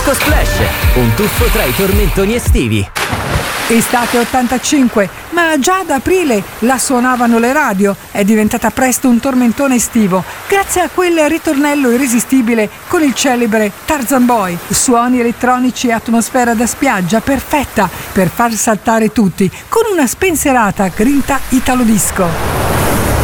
Disco Splash, un tuffo tra i tormentoni estivi. Estate 85, ma già ad aprile la suonavano le radio, è diventata presto un tormentone estivo, grazie a quel ritornello irresistibile con il celebre Tarzan Boy, suoni elettronici e atmosfera da spiaggia perfetta per far saltare tutti, con una spensierata grinta italo disco.